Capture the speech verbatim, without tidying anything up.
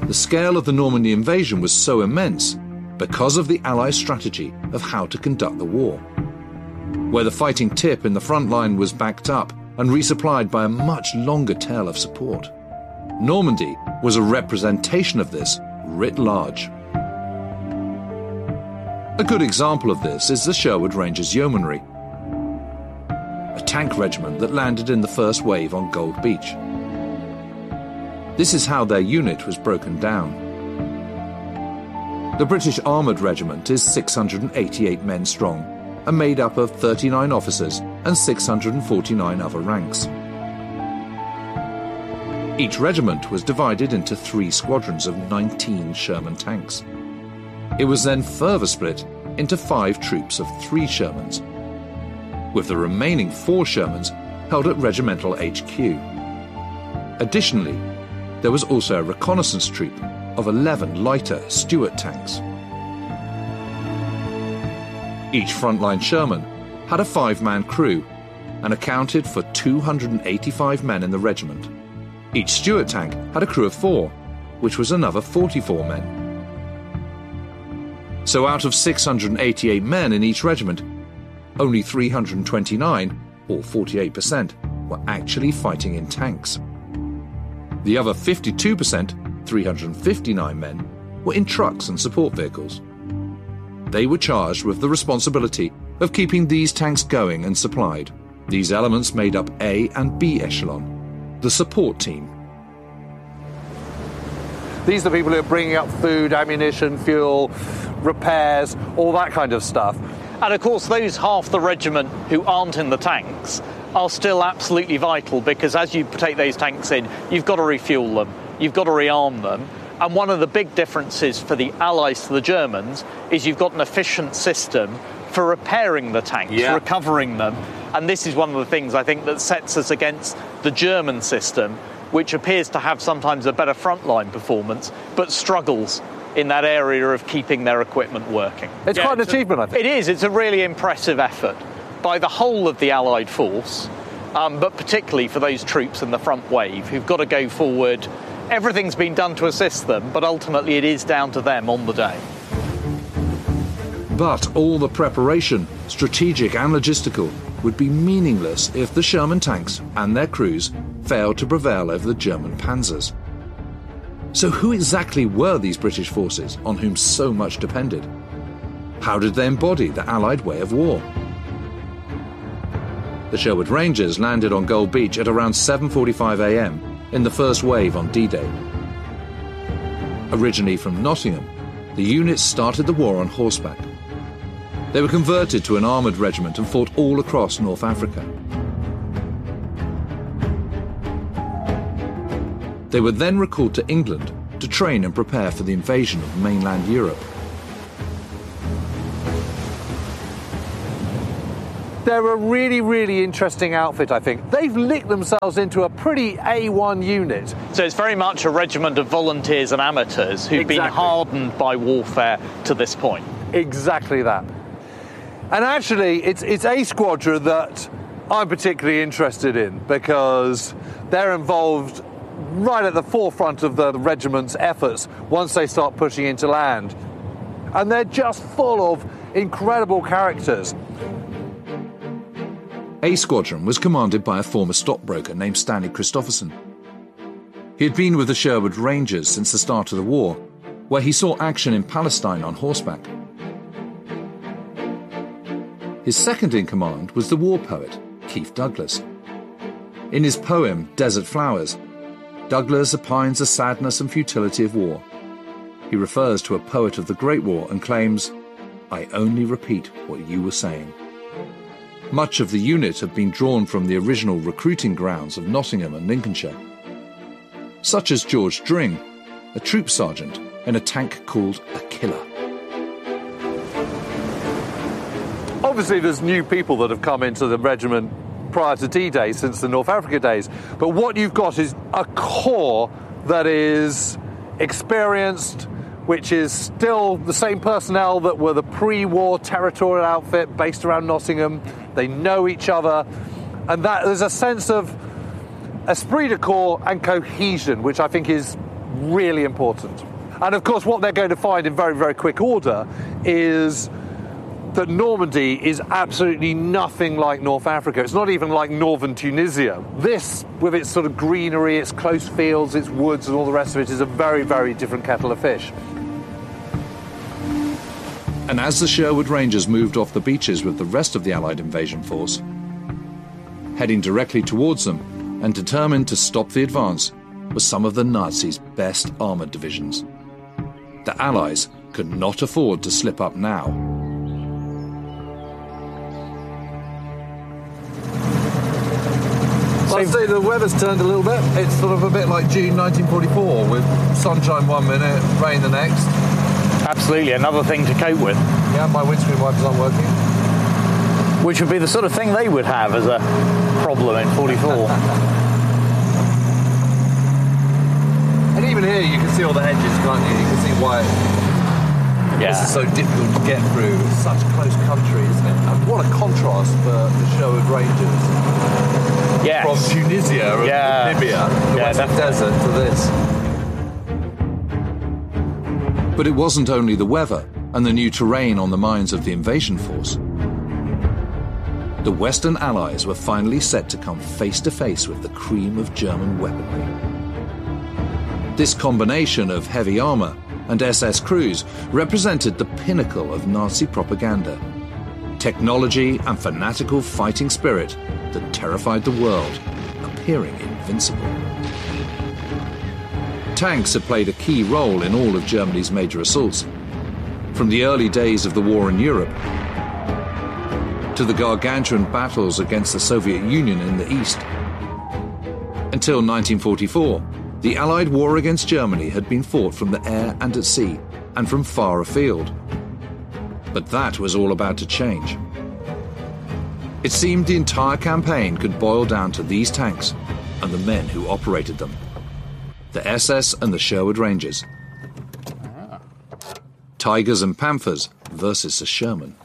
The scale of the Normandy invasion was so immense because of the Allies' strategy of how to conduct the war. Where the fighting tip in the front line was backed up and resupplied by a much longer tail of support. Normandy was a representation of this writ large. A good example of this is the Sherwood Rangers Yeomanry, a tank regiment that landed in the first wave on Gold Beach. This is how their unit was broken down. The British Armoured Regiment is six hundred eighty-eight men strong and made up of thirty-nine officers and six hundred forty-nine other ranks. Each regiment was divided into three squadrons of nineteen Sherman tanks. It was then further split into five troops of three Shermans, with the remaining four Shermans held at regimental H Q. Additionally, there was also a reconnaissance troop of eleven lighter Stuart tanks. Each frontline Sherman had a five-man crew and accounted for two hundred eighty-five men in the regiment. Each Stuart tank had a crew of four, which was another forty-four men. So out of six hundred eighty-eight men in each regiment, only three hundred twenty-nine, or forty-eight percent, were actually fighting in tanks. The other fifty-two percent, three hundred fifty-nine men, were in trucks and support vehicles. They were charged with the responsibility of keeping these tanks going and supplied. These elements made up A and B echelon, the support team. These are the people who are bringing up food, ammunition, fuel, repairs, all that kind of stuff. And of course, those half the regiment who aren't in the tanks are still absolutely vital, because as you take those tanks in, you've got to refuel them, you've got to rearm them. And one of the big differences for the Allies to the Germans is you've got an efficient system for repairing the tanks, yeah. recovering them. And this is one of the things I think that sets us against the German system, which appears to have sometimes a better frontline performance, but struggles in that area of keeping their equipment working. It's yeah, quite an it's achievement, a, I think. It is. It's a really impressive effort by the whole of the Allied force, um, but particularly for those troops in the front wave who've got to go forward. Everything's been done to assist them, but ultimately it is down to them on the day. But all the preparation, strategic and logistical, would be meaningless if the Sherman tanks and their crews failed to prevail over the German panzers. So who exactly were these British forces on whom so much depended? How did they embody the Allied way of war? The Sherwood Rangers landed on Gold Beach at around seven forty-five a m in the first wave on D-Day. Originally from Nottingham, the units started the war on horseback. They were converted to an armoured regiment and fought all across North Africa. They were then recalled to England to train and prepare for the invasion of mainland Europe. They're a really, really interesting outfit, I think. They've licked themselves into a pretty A one unit. So it's very much a regiment of volunteers and amateurs who've exactly. been hardened by warfare to this point. Exactly that. And actually, it's, it's a squadron that I'm particularly interested in, because they're involved right at the forefront of the regiment's efforts once they start pushing into land. And they're just full of incredible characters. A Squadron was commanded by a former stockbroker named Stanley Christopherson. He had been with the Sherwood Rangers since the start of the war, where he saw action in Palestine on horseback. His second in command was the war poet, Keith Douglas. In his poem, Desert Flowers, Douglas opines the sadness and futility of war. He refers to a poet of the Great War and claims, "I only repeat what you were saying." Much of the unit had been drawn from the original recruiting grounds of Nottingham and Lincolnshire, such as George Dring, a troop sergeant in a tank called a Killer. Obviously, there's new people that have come into the regiment prior to D-Day since the North Africa days, but what you've got is a core that is experienced, which is still the same personnel that were the pre-war territorial outfit based around Nottingham. They know each other, and that there's a sense of esprit de corps and cohesion, which I think is really important. And of course, what they're going to find in very, very quick order is that Normandy is absolutely nothing like North Africa. It's not even like northern Tunisia. This, with its sort of greenery, its close fields, its woods and all the rest of it, is a very, very different kettle of fish. And as the Sherwood Rangers moved off the beaches with the rest of the Allied invasion force, heading directly towards them and determined to stop the advance, were some of the Nazis' best armoured divisions. The Allies could not afford to slip up now. I'd say the weather's turned a little bit. It's sort of a bit like June nineteen forty-four, with sunshine one minute, rain the next. Absolutely, another thing to cope with. Yeah, my windscreen wipers aren't working. Which would be the sort of thing they would have as a problem in forty-four. And even here you can see all the hedges, can't you? You can see why yeah. this is so difficult to get through. It's such close country, isn't it? And what a contrast for the Sherwood Rangers. Yes. From Tunisia and yeah. Namibia, the yeah, Western Desert, to this. But it wasn't only the weather and the new terrain on the minds of the invasion force. The Western Allies were finally set to come face to face with the cream of German weaponry. This combination of heavy armour and S S crews represented the pinnacle of Nazi propaganda. Technology and fanatical fighting spirit that terrified the world, appearing invincible. Tanks had played a key role in all of Germany's major assaults, from the early days of the war in Europe to the gargantuan battles against the Soviet Union in the East. Until nineteen forty-four, the Allied war against Germany had been fought from the air and at sea, and from far afield. But that was all about to change. It seemed the entire campaign could boil down to these tanks and the men who operated them. The S S and the Sherwood Rangers. Tigers and Panthers versus the Sherman.